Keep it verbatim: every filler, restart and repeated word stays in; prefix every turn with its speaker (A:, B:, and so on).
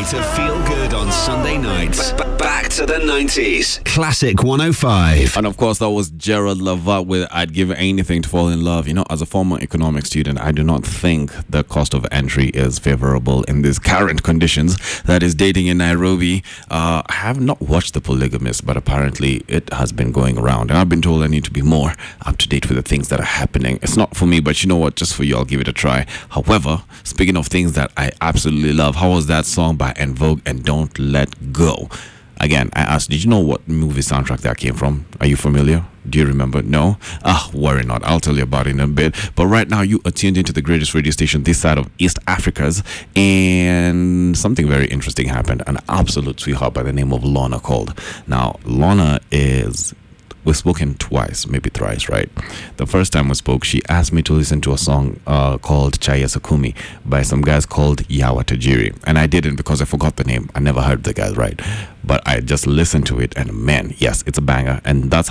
A: to feel good on Sunday nights. B- back to the nineties. Classic one oh five.
B: And of course, that was Gerald Levant with I'd Give Anything to Fall in Love. You know, as a former economics student, I do not think the cost of entry is favorable in these current conditions. That is dating in Nairobi. Uh, I have not watched The Polygamist, but apparently it has been going around. And I've been told I need to be more up to date with the things that are happening. It's not for me, but you know what? Just for you, I'll give it a try. However, speaking of things that I absolutely love, how was that song by En Vogue and Don't Let Go? Again, I asked, did you know what movie soundtrack that came from? Are you familiar? Do you remember? No? Ah, worry not. I'll tell you about it in a bit. But right now, you are tuned into the greatest radio station this side of East Africa's. And something very interesting happened. An absolute sweetheart by the name of Lorna called. Now, Lorna is... We've spoken twice, maybe thrice, right? The first time we spoke, she asked me to listen to a song uh, called Chaya Sakumi by some guys called Yawa Tajiri. And I didn't because I forgot the name. I never heard the guys, right? But I just listened to it and man, yes, it's a banger. And that's